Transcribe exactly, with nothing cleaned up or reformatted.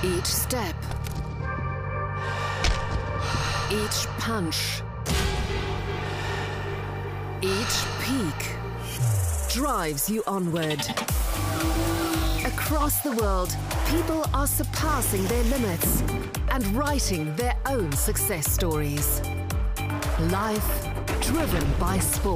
Each step, each punch, each peak drives you onward. Across the world, people are surpassing their limits and writing their own success stories. Life driven by sport.